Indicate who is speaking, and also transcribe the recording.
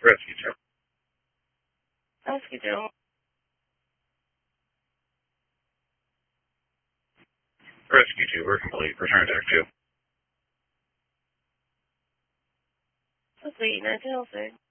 Speaker 1: Rescue 2.
Speaker 2: Rescue 2.
Speaker 1: Rescue 2, we're complete. Return deck 2.
Speaker 2: Complete, 1906.